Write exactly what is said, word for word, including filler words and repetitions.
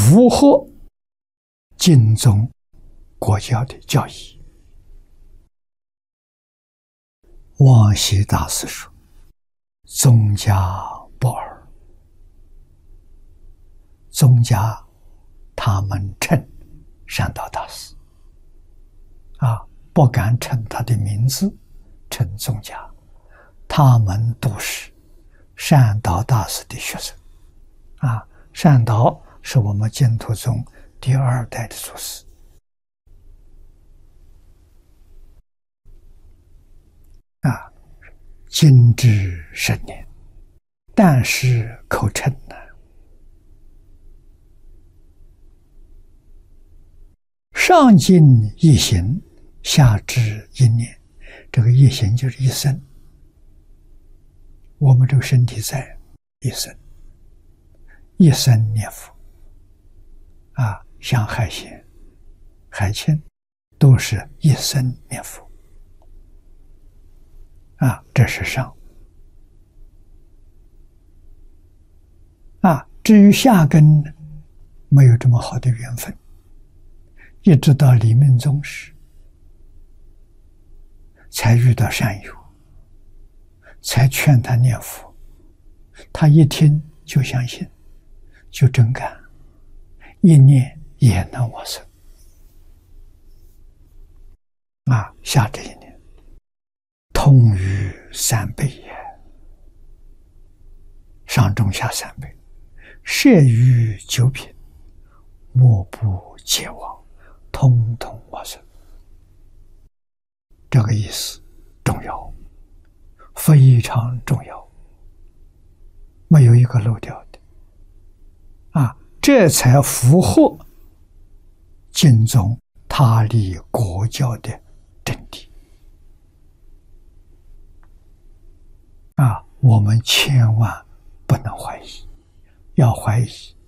符合敬宗国教的教义。王羲大师说：“宗家不二。”宗家他们称善导大师，啊，不敢称他的名字，称宗家。他们都是善导大师的学生，啊，善导是我们净土宗第二代的祖师。啊，精知十年，但是口称呢，上尽一行，下至一念。这个一行就是一生，我们这个身体在一生，一生念佛。啊，像海贤、海清都是一生念佛。啊，这是上。啊，至于下根没有这么好的缘分，一直到李明宗时才遇到善友，才劝他念佛，他一听就相信，就真干，一念也能往生。啊，下这一年通于三辈也，上中下三辈，摄于九品，莫不皆亡，通通往生。这个意思重要，非常重要，没有一个漏掉的。啊，这才符合敬宗他立国教的真谛。啊，我们千万不能怀疑，要怀疑